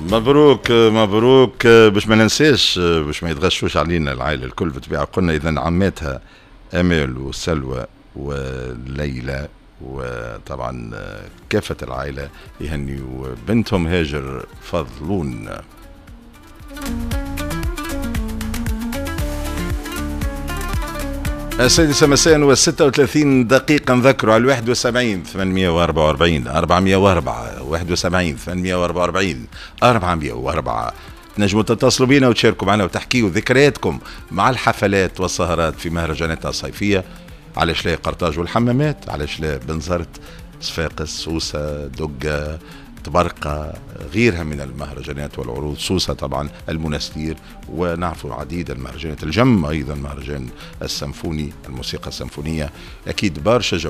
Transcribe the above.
مبروك مبروك، باش ما ننساش، باش ما يتغشوش علينا العائلة الكل بالطبيعة. قلنا إذا عماتها أمال وسلوى وليلى، وطبعا كافة العائلة يهنيوا بنتهم هاجر فضلون. السادسة مساء و36 دقيقة. نذكروا على 71 844 404 71 844 404. تنجموا تتصلوا بينا وتشاركوا معنا وتحكيوا ذكرياتكم مع الحفلات والسهرات في مهرجاناتنا الصيفية. علاش لا قرطاج والحمامات، علاش لا بنزرت، صفاقس، سوسة، دقة، تبرقة، غيرها من المهرجانات والعروض، سوسة طبعا، المنستير، ونعرف عديد المهرجانات، الجم أيضا مهرجان السمفوني، الموسيقى السمفونية، أكيد برشا